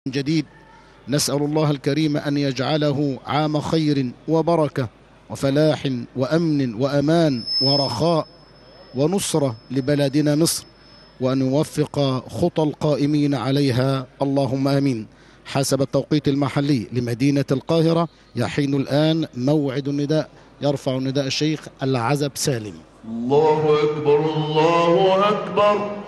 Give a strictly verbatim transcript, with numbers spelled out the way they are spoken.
جديد. نسأل الله الكريم أن يجعله عام خير وبركة وفلاح وأمن وأمان ورخاء ونصرة لبلدنا مصر، وأن يوفق خطى القائمين عليها، اللهم آمين. حسب التوقيت المحلي لمدينة القاهرة يحين الآن موعد النداء، يرفع النداء الشيخ العزب سالم. الله أكبر الله أكبر.